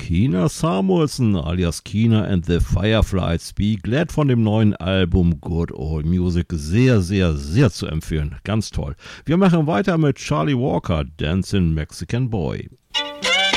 Keener Samuelson alias Keener and the Fireflies. Be Glad von dem neuen Album Good Old Music. Sehr, sehr, sehr zu empfehlen. Ganz toll. Wir machen weiter mit Charlie Walker, Dancing Mexican Boy.